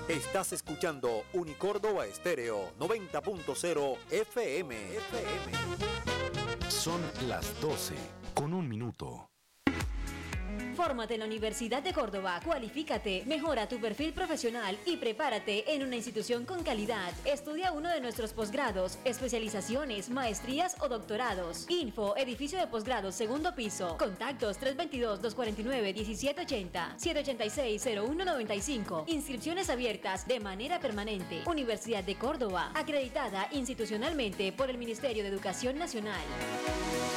Estás escuchando Unicórdoba Estéreo 90.0 FM. Son las 12:01. Fórmate en la Universidad de Córdoba, cualifícate, mejora tu perfil profesional y prepárate en una institución con calidad. Estudia uno de nuestros posgrados, especializaciones, maestrías o doctorados. Info, edificio de posgrados, segundo piso. Contactos 322-249-1780, 786-0195. Inscripciones abiertas de manera permanente. Universidad de Córdoba, acreditada institucionalmente por el Ministerio de Educación Nacional.